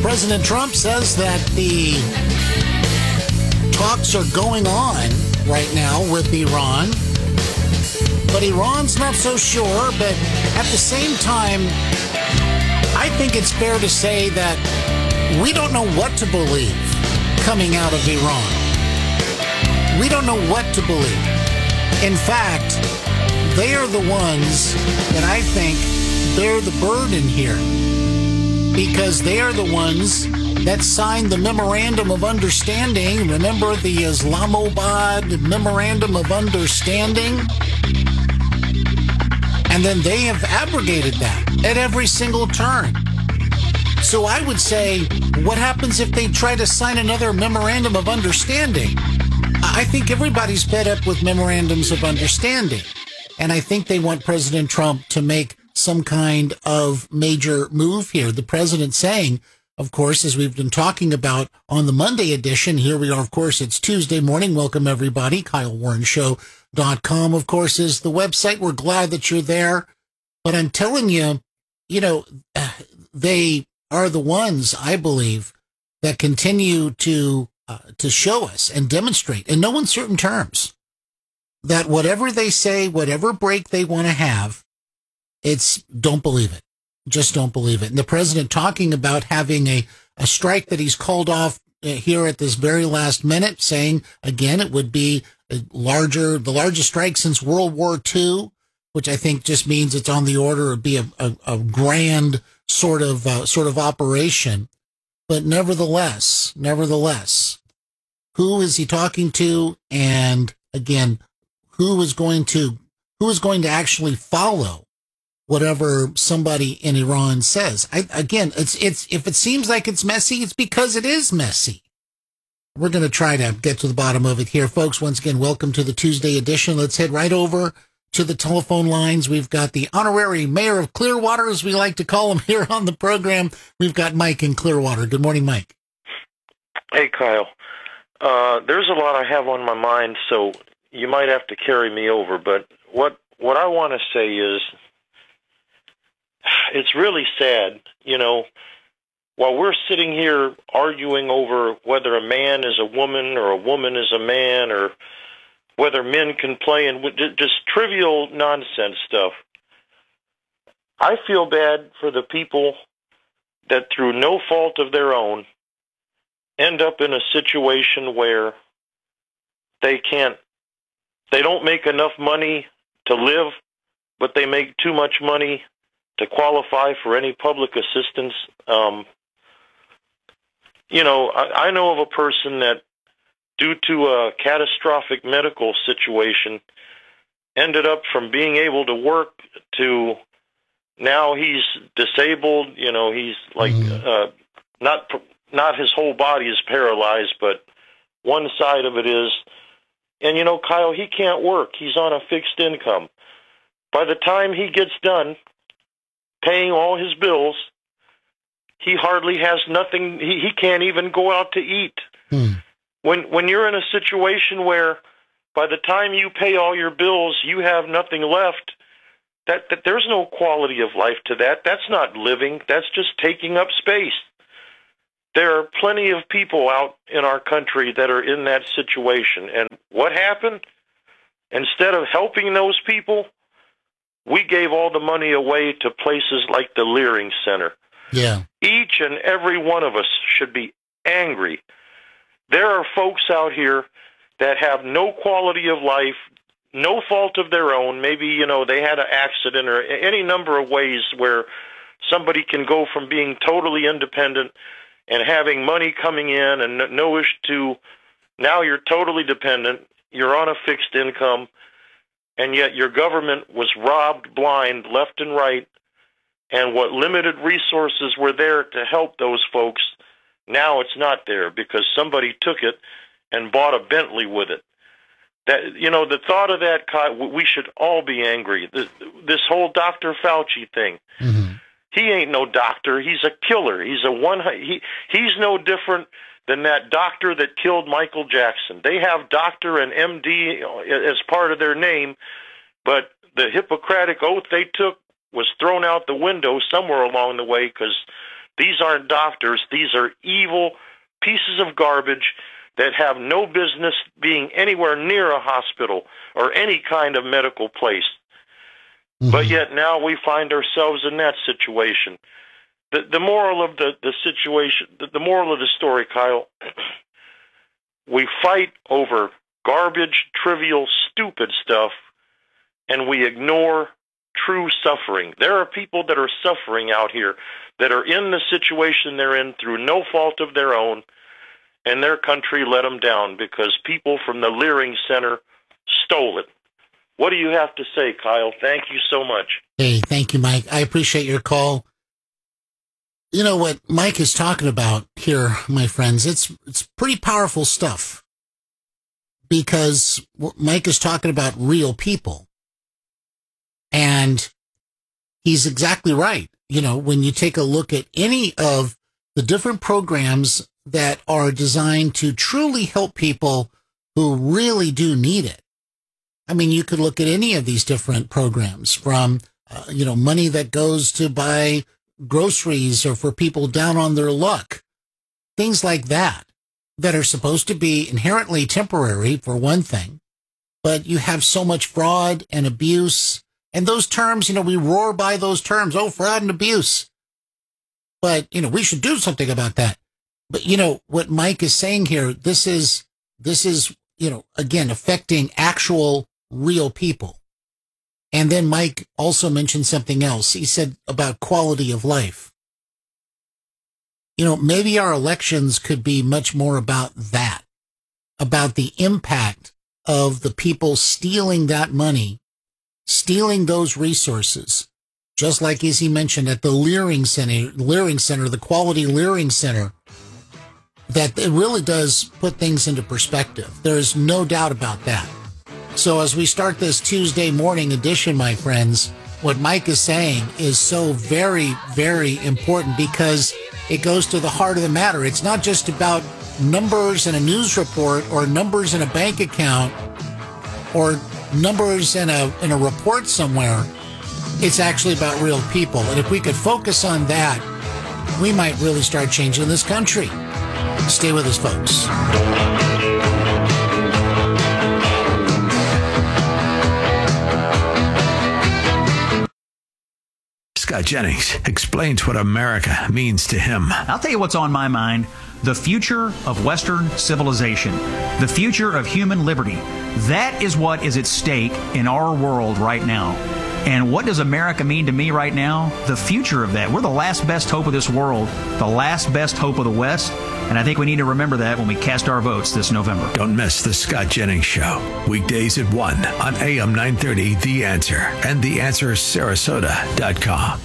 President Trump says that the talks are going on right now with Iran, but Iran's not so sure. But at the same time, I think it's fair to say that we don't know what to believe coming out of Iran. We don't know what to believe. In fact, they are the ones that I think bear the burden here, because they are the ones that signed the Memorandum of Understanding. Remember the Islamabad Memorandum of Understanding? And then they have abrogated that at every single turn. So I would say, what happens if they try to sign another Memorandum of Understanding? I think everybody's fed up with Memorandums of Understanding. And I think they want President Trump to make some kind of major move here. The president saying, of course, as we've been talking about on the Monday edition, here we are, of course, it's Tuesday morning. Welcome, everybody. KyleWarrenShow.com, of course, is the website. We're glad that you're there. But I'm telling you, they are the ones, I believe, that continue to show us and demonstrate in no uncertain terms that whatever they say, whatever break they want to have, don't believe it. Just don't believe it. And the president talking about having a strike that he's called off here at this very last minute, saying, again, it would be the largest strike since World War II, which I think just means it's on the order of be a grand sort of operation. But nevertheless, who is he talking to? And again, who is going to actually follow whatever somebody in Iran says? If it seems like it's messy, it's because it is messy. We're going to try to get to the bottom of it here, folks. Once again, welcome to the Tuesday edition. Let's head right over to the telephone lines. We've got the honorary mayor of Clearwater, as we like to call him here on the program. We've got Mike in Clearwater. Good morning, Mike. Hey, Kyle. There's a lot I have on my mind, so you might have to carry me over. But what I want to say is, it's really sad, while we're sitting here arguing over whether a man is a woman or a woman is a man, or whether men can play and just trivial nonsense stuff. I feel bad for the people that through no fault of their own end up in a situation where they don't make enough money to live, but they make too much money to qualify for any public assistance. I know of a person that, due to a catastrophic medical situation, ended up from being able to work to now he's disabled. He's like, not his whole body is paralyzed, but one side of it is. And, Kyle, he can't work. He's on a fixed income. By the time he gets done paying all his bills, he hardly has nothing. He can't even go out to eat. When you're in a situation where by the time you pay all your bills, you have nothing left, that there's no quality of life to that. That's not living. That's just taking up space. There are plenty of people out in our country that are in that situation. And what happened? Instead of helping those people, we gave all the money away to places like the Leering Center. Yeah. Each and every one of us should be angry. There are folks out here that have no quality of life, no fault of their own. Maybe, they had an accident or any number of ways where somebody can go from being totally independent and having money coming in and no issue to now you're totally dependent, you're on a fixed income, and yet your government was robbed blind left and right, and what limited resources were there to help those folks, now it's not there because somebody took it and bought a Bentley with it. That, the thought of that, we should all be angry. This whole Dr. Fauci thing. Mm-hmm. He ain't no doctor. He's a killer. He's no different than that doctor that killed Michael Jackson. They have doctor and MD as part of their name, but the Hippocratic oath they took was thrown out the window somewhere along the way because These aren't doctors. These are evil pieces of garbage that have no business being anywhere near a hospital or any kind of medical place. Mm-hmm. But yet now we find ourselves in that situation. The moral of the situation, the moral of the story, Kyle, we fight over garbage, trivial, stupid stuff, and we ignore true suffering. There are people that are suffering out here that are in the situation they're in through no fault of their own, and their country let them down because people from the Leering Center stole it. What do you have to say, Kyle? Thank you so much. Hey, thank you, Mike. I appreciate your call. You know what Mike is talking about here, my friends, it's pretty powerful stuff, because Mike is talking about real people. And he's exactly right. You know, when you take a look at any of the different programs that are designed to truly help people who really do need it. I mean, you could look at any of these different programs from, money that goes to buy groceries or for people down on their luck. Things like that are supposed to be inherently temporary, for one thing. But you have so much fraud and abuse. And those terms, we roar by those terms. Oh, fraud and abuse. But, we should do something about that. But, what Mike is saying here, this is, again, affecting actual real people. And then Mike also mentioned something else. He said about quality of life. Maybe our elections could be much more about that, about the impact of the people stealing that money, stealing those resources, just like as he mentioned at the Leering Center, the Quality Leering Center, that it really does put things into perspective. There is no doubt about that. So as we start this Tuesday morning edition, my friends, what Mike is saying is so very, very important, because it goes to the heart of the matter. It's not just about numbers in a news report or numbers in a bank account or numbers in a report somewhere. It's actually about real people. And if we could focus on that, we might really start changing this country. Stay with us, folks. Scott Jennings explains what America means to him. I'll tell you what's on my mind. The future of Western civilization. The future of human liberty. That is what is at stake in our world right now. And what does America mean to me right now? The future of that. We're the last best hope of this world. The last best hope of the West. And I think we need to remember that when we cast our votes this November. Don't miss the Scott Jennings Show. Weekdays at 1 on AM 930, The Answer, and TheAnswerSarasota.com.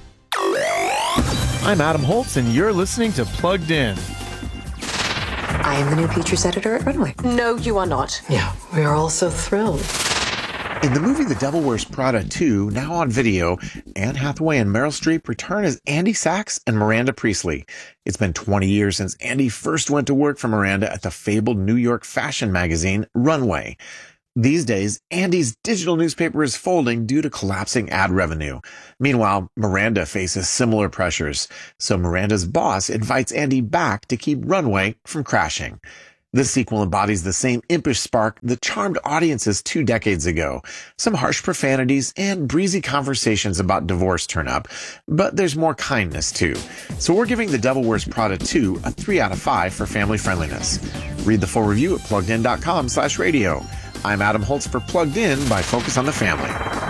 I'm Adam Holtz, and you're listening to Plugged In. I am the new features editor at Runway. No, you are not. Yeah, we are all so thrilled. In the movie The Devil Wears Prada 2, now on video, Anne Hathaway and Meryl Streep return as Andy Sachs and Miranda Priestley. It's been 20 years since Andy first went to work for Miranda at the fabled New York fashion magazine Runway. These days, Andy's digital newspaper is folding due to collapsing ad revenue. Meanwhile, Miranda faces similar pressures, so Miranda's boss invites Andy back to keep Runway from crashing. This sequel embodies the same impish spark that charmed audiences 2 decades ago. Some harsh profanities and breezy conversations about divorce turn up, but there's more kindness too. So we're giving The Devil Wears Prada 2 a 3 out of 5 for family friendliness. Read the full review at pluggedin.com/radio. I'm Adam Holtz for Plugged In by Focus on the Family.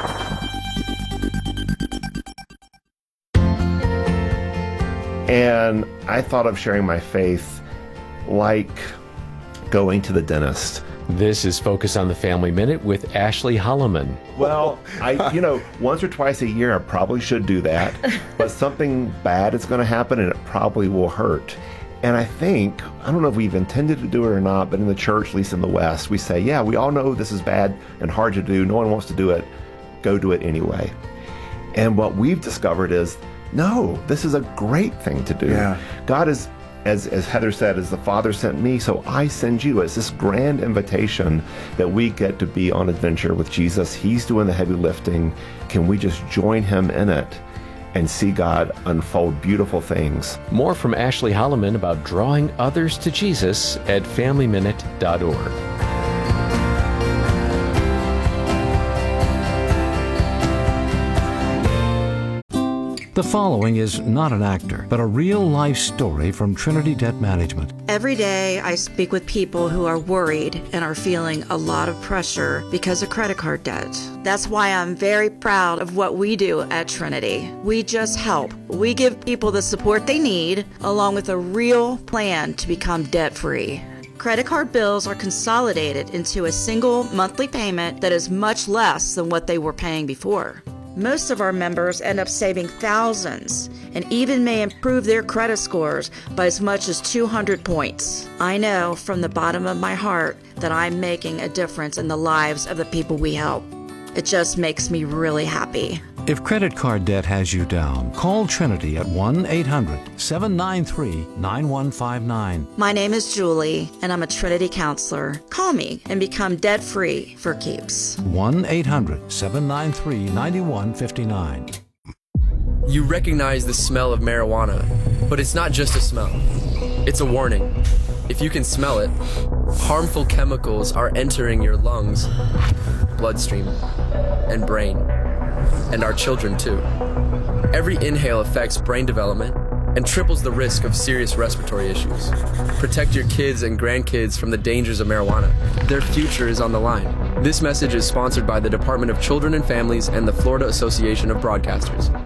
And I thought of sharing my faith like going to the dentist. This is Focus on the Family Minute with Ashley Holloman. Well, once or twice a year, I probably should do that, but something bad is going to happen and it probably will hurt. And I don't know if we've intended to do it or not, but in the church, at least in the West, we say, yeah, we all know this is bad and hard to do. No one wants to do it. Go do it anyway. And what we've discovered is, no, this is a great thing to do. Yeah. God is, as Heather said, as the Father sent me, so I send you. It's this grand invitation that we get to be on adventure with Jesus. He's doing the heavy lifting. Can we just join him in it? and see God unfold beautiful things. More from Ashley Holloman about drawing others to Jesus at FamilyMinute.org. The following is not an actor, but a real-life story from Trinity Debt Management. Every day I speak with people who are worried and are feeling a lot of pressure because of credit card debt. That's why I'm very proud of what we do at Trinity. We just help. We give people the support they need, along with a real plan to become debt-free. Credit card bills are consolidated into a single monthly payment that is much less than what they were paying before. Most of our members end up saving thousands and even may improve their credit scores by as much as 200 points. I know from the bottom of my heart that I'm making a difference in the lives of the people we help. It just makes me really happy. If credit card debt has you down, call Trinity at 1-800-793-9159. My name is Julie, and I'm a Trinity counselor. Call me and become debt-free for keeps. 1-800-793-9159. You recognize the smell of marijuana, but it's not just a smell. It's a warning. If you can smell it, harmful chemicals are entering your lungs, bloodstream, and brain. And our children, too. Every inhale affects brain development and triples the risk of serious respiratory issues. Protect your kids and grandkids from the dangers of marijuana. Their future is on the line. This message is sponsored by the Department of Children and Families and the Florida Association of Broadcasters.